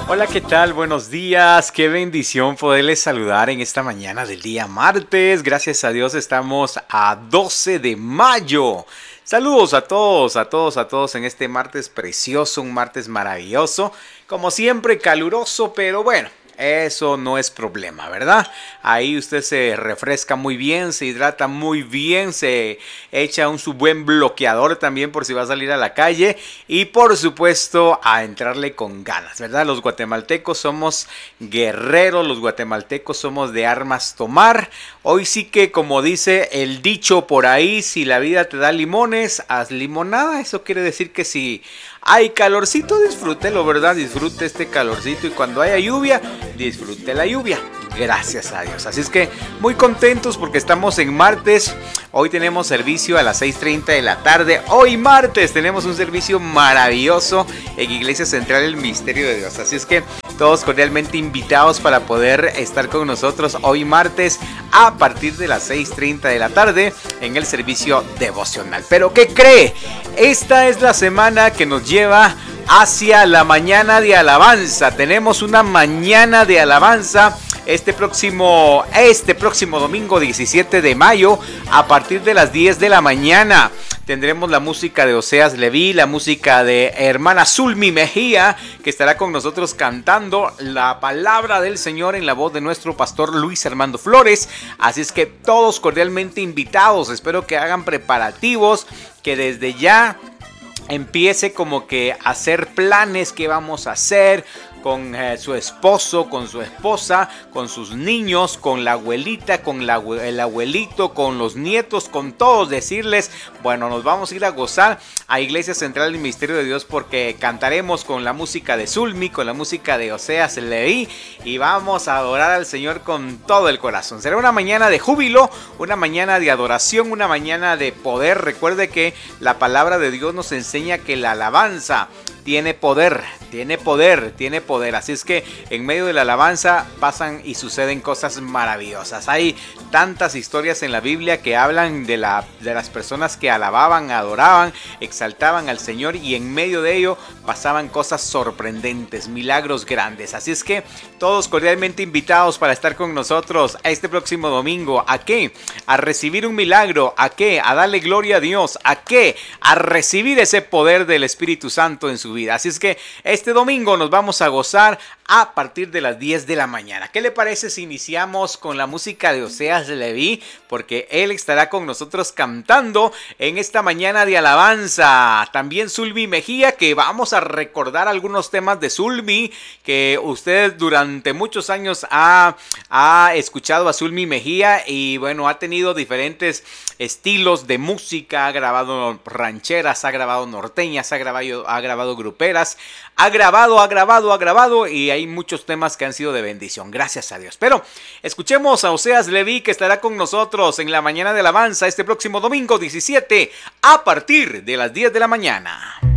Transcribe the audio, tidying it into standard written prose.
Hola, ¿qué tal? Buenos días. Qué bendición poderles saludar en esta mañana del día martes. Gracias a Dios estamos a 12 de mayo. Saludos a todos, a todos, a todos en este martes precioso, un martes maravilloso. Como siempre, caluroso, pero bueno. Eso no es problema, ¿verdad? Ahí usted se refresca muy bien, se hidrata muy bien, se echa su buen bloqueador también por si va a salir a la calle y por supuesto a entrarle con ganas, ¿verdad? Los guatemaltecos somos guerreros, los guatemaltecos somos de armas tomar. Hoy sí que, como dice el dicho por ahí, si la vida te da limones, haz limonada. Eso quiere decir que si hay calorcito, disfrútelo, ¿verdad? Disfrute este calorcito y cuando haya lluvia, disfrute la lluvia. Gracias a Dios. Así es que muy contentos porque estamos en martes. Hoy tenemos servicio a las 6:30 de la tarde. Hoy martes tenemos un servicio maravilloso en Iglesia Central El Misterio de Dios. Así es que todos cordialmente invitados para poder estar con nosotros hoy martes a partir de las 6:30 de la tarde en el servicio devocional. Pero ¿qué cree? Esta es la semana que nos lleva hacia la mañana de alabanza. Tenemos una mañana de alabanza este próximo domingo 17 de mayo a partir de las 10 de la mañana. Tendremos la música de Oseas Leví, la música de hermana Zulmi Mejía, que estará con nosotros cantando la palabra del Señor en la voz de nuestro pastor Luis Armando Flores. Así es que todos cordialmente invitados. Espero que hagan preparativos, que desde ya empiece como que a hacer planes que vamos a hacer con su esposo, con su esposa, con sus niños, con la abuelita, con el abuelito, con los nietos, con todos. Decirles, bueno, nos vamos a ir a gozar a Iglesia Central del Misterio de Dios porque cantaremos con la música de Zulmi, con la música de Oseas Leví y vamos a adorar al Señor con todo el corazón. Será una mañana de júbilo, una mañana de adoración, una mañana de poder. Recuerde que la palabra de Dios nos enseña que la alabanza tiene poder, tiene poder, tiene poder. Así es que en medio de la alabanza pasan y suceden cosas maravillosas. Hay tantas historias en la Biblia que hablan de las personas que alababan, adoraban, exaltaban al Señor y en medio de ello pasaban cosas sorprendentes, milagros grandes. Así es que todos cordialmente invitados para estar con nosotros este próximo domingo. ¿A qué? A recibir un milagro. ¿A qué? A darle gloria a Dios. ¿A qué? A recibir ese poder del Espíritu Santo en su vida. Así es que este domingo nos vamos a gozar a partir de las 10 de la mañana. ¿Qué le parece si iniciamos con la música de Oseas Leví? Porque él estará con nosotros cantando en esta mañana de alabanza. También Zulmi Mejía, que vamos a recordar algunos temas de Zulmi, que usted durante muchos años ha escuchado a Zulmi Mejía y bueno, ha tenido diferentes estilos de música, ha grabado rancheras, ha grabado norteñas, ha grabado gruperas, ha grabado y hay muchos temas que han sido de bendición, gracias a Dios. Pero escuchemos a Oseas Leví, que estará con nosotros en la mañana de alabanza este próximo domingo 17 a partir de las 10 de la mañana.